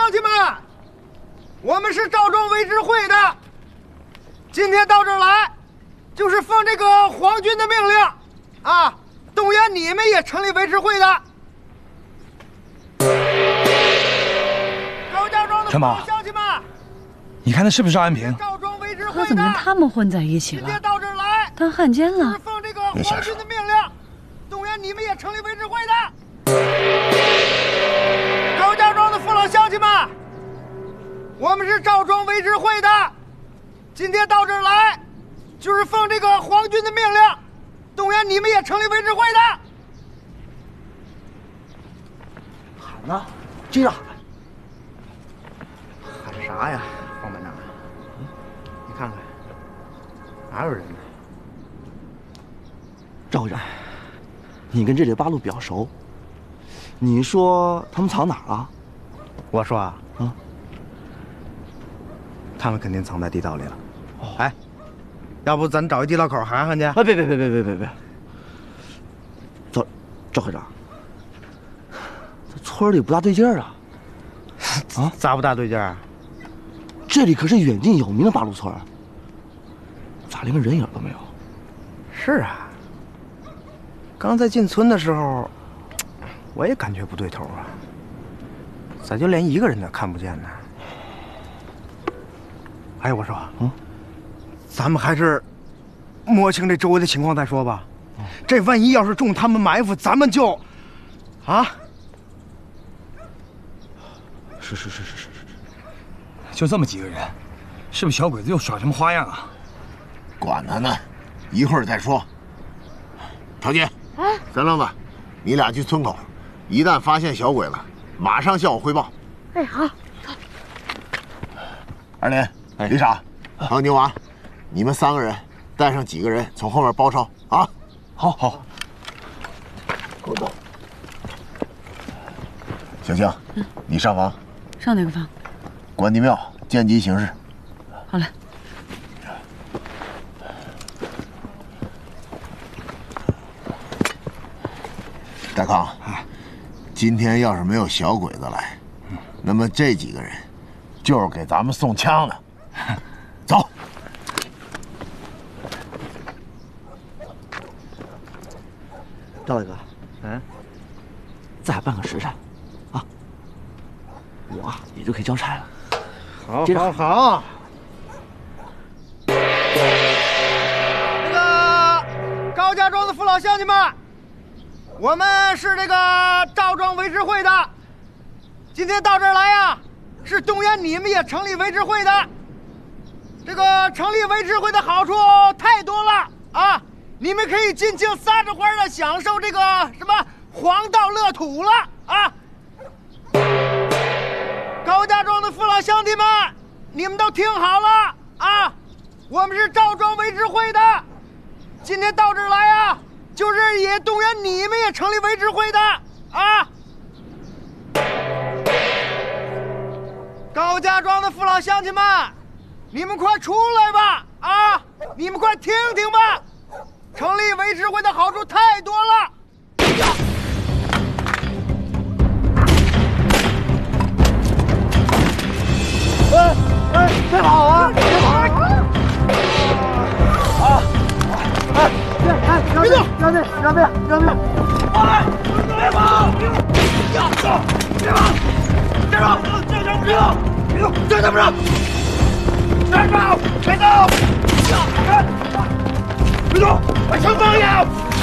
乡亲们，我们是赵庄维持会的，今天到这儿来，就是奉这个皇军的命令，啊，动员你们也成立维持会的。高家庄的乡亲们， 你看那是不是赵安平？ 赵庄维持会的， 他怎么跟他们混在一起了？ 今天到这儿来， 当汉奸了？ 就是奉这个皇军的命令，动员你们也成立维持会的。高家庄的父老乡亲们，我们是赵庄维持会的，今天到这儿来，就是奉这个皇军的命令，动员你们也成立维持会的。 喊呢，接着喊。 喊啥呀，黄班长？你看看，哪有人呢？ 赵会长，你跟这里八路比较熟，你说他们藏哪儿啊？ 我说啊，他们肯定藏在地道里了。哎，要不咱找一地道口喊喊去？ 哎，别！赵会长，这村里不大对劲儿啊！ 啊，咋不大对劲儿？ 这里可是远近有名的八路村，咋连个人影都没有？ 是啊，刚才进村的时候，我也感觉不对头啊，咋就连一个人都看不见呢？哎，我说，咱们还是摸清这周围的情况再说吧。这万一要是中他们埋伏，咱们就，啊？ 是， 就这么几个人，是不是小鬼子又耍什么花样啊？ 管他呢，一会儿再说。条姐，三愣子，你俩去村口，一旦发现小鬼了，马上向我汇报。 哎，好。 二连、李傻，还有牛娃，你们3个人带上几个人从后面包抄啊！ 好。 给我走。小青，你上房。 上哪个房？ 关帝庙见机行事。 好嘞。 大康，今天要是没有小鬼子来，那么这几个人就是给咱们送枪的。走。 赵大哥，再办个实战，啊，我也就可以交差了。 好。 那个高家庄的父老乡亲们，我们是这个赵庄维持会的，今天到这儿来呀，是动员你们也成立维持会的。这个成立维持会的好处太多了啊！你们可以尽情撒着欢的享受这个什么黄道乐土了啊！高家庄的父老乡亲们，你们都听好了啊！我们是赵庄维持会的，今天到这儿来啊，就是也动员你们也成立维持会的啊！高家庄的父老乡亲们，你们快出来吧！啊，你们快听听吧，成立维持会的好处太多了。 别跑啊！别跑！别动！让命！哎，别跑！别跑！这怎么着？别动！别动！别动！别动！往前方向！